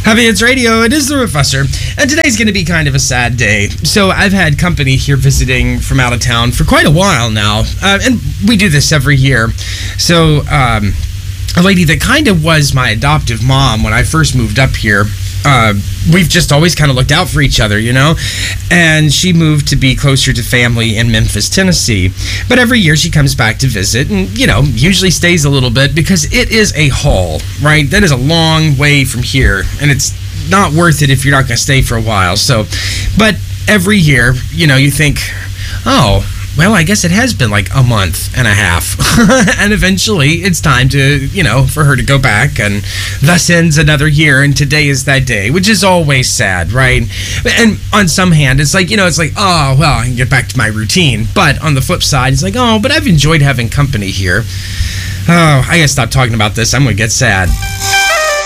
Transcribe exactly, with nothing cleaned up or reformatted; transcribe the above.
Happy Hits Radio, it is the Rooffusser, and today's going to be kind of a sad day. So I've had company here visiting from out of town for quite a while now, uh, and we do this every year. So um, a lady that kind of was my adoptive mom when I first moved up here, uh, we've just always kind of looked out for each other, you know? And she moved to be closer to family in Memphis, Tennessee. But every year she comes back to visit and, you know, usually stays a little bit because it is a haul, right? That is a long way from here, and it's not worth it if you're not going to stay for a while. So, but every year, you know, you think, oh, well, I guess it has been like a month and a half. And eventually it's time to, you know, for her to go back, and thus ends another year, and today is that day, which is always sad, right? And on some hand, it's like, you know, it's like, oh, well, I can get back to my routine. But on the flip side, it's like, oh, but I've enjoyed having company here. Oh, I gotta stop talking about this. I'm gonna get sad.